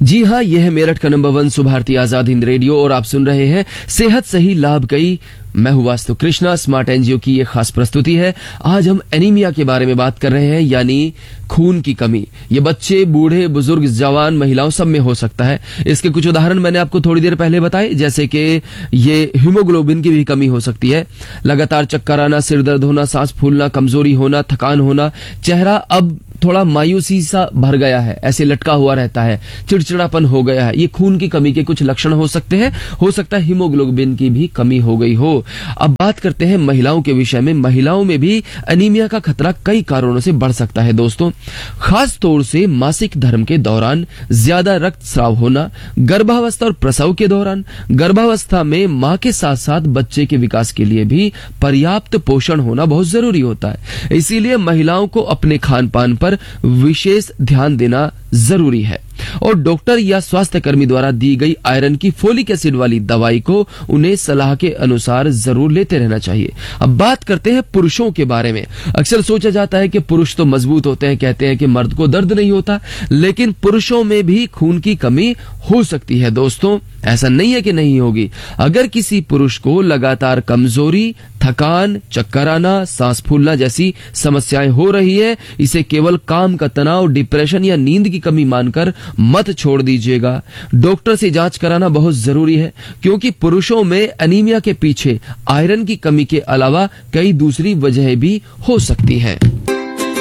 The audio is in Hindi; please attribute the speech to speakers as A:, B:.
A: जी हाँ, यह है मेरठ का नंबर 1 सुभारती आजाद हिंद रेडियो और आप सुन रहे हैं सेहत सही लाभ कई। मैं हूं वास्तु कृष्णा। स्मार्ट एनजीओ की ये खास प्रस्तुति है। आज हम एनीमिया के बारे में बात कर रहे हैं, यानी खून की कमी। ये बच्चे, बूढ़े, बुजुर्ग, जवान, महिलाओं सब में हो सकता है। इसके कुछ उदाहरण मैंने आपको थोड़ी देर पहले बताए, जैसे कि ये हीमोग्लोबिन की भी कमी हो सकती है, लगातार चक्कर आना, सिर दर्द होना, सांस फूलना, कमजोरी होना, थकान होना, चेहरा अब थोड़ा मायूसी सा भर गया है, ऐसे लटका हुआ रहता है, चिड़चिड़ापन हो गया है। ये खून की कमी के कुछ लक्षण हो सकते हैं। हो सकता है हीमोग्लोबिन की भी कमी हो गई हो। अब बात करते हैं महिलाओं के विषय में। महिलाओं में भी एनीमिया का खतरा कई कारणों से बढ़ सकता है दोस्तों। खास तौर से मासिक धर्म के दौरान ज्यादा रक्तस्राव होना, गर्भावस्था और प्रसव के दौरान, गर्भावस्था में मां के साथ साथ बच्चे के विकास के लिए भी पर्याप्त पोषण होना बहुत जरूरी होता है। इसीलिए महिलाओं को अपने खान पान पर विशेष ध्यान देना जरूरी है और डॉक्टर या स्वास्थ्य कर्मी द्वारा दी गई आयरन की फोलिक एसिड वाली दवाई को उन्हें सलाह के अनुसार जरूर लेते रहना चाहिए। अब बात करते हैं पुरुषों के बारे में। अक्सर सोचा जाता है कि पुरुष तो मजबूत होते हैं, कहते हैं कि मर्द को दर्द नहीं होता, लेकिन पुरुषों में भी खून की कमी हो सकती है दोस्तों। ऐसा नहीं है कि नहीं होगी। अगर किसी पुरुष को लगातार कमजोरी, थकान, चक्कर आना, सांस फूलना जैसी समस्याएं हो रही है, इसे केवल काम का तनाव, डिप्रेशन या नींद की कमी मानकर मत छोड़ दीजिएगा। डॉक्टर से जांच कराना बहुत जरूरी है, क्योंकि पुरुषों में एनीमिया के पीछे आयरन की कमी के अलावा कई दूसरी वजह भी हो सकती हैं।